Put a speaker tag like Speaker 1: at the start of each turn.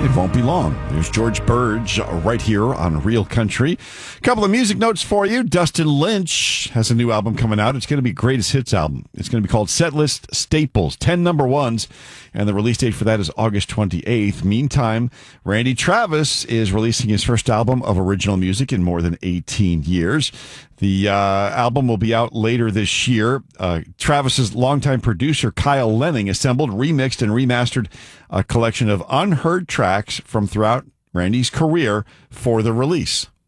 Speaker 1: It won't be long. There's George Burge right here on Real Country. A couple of music notes for you. Dustin Lynch has a new album coming out. It's going to be Greatest Hits album. It's going to be called Setlist Staples, 10 number ones, and the release date for that is August 28th. Meantime, Randy Travis is releasing his first album of original music in more than 18 years. The album will be out later this year. Travis's longtime producer, Kyle Lenning, assembled, remixed, and remastered a collection of unheard tracks from throughout Randy's career for the release.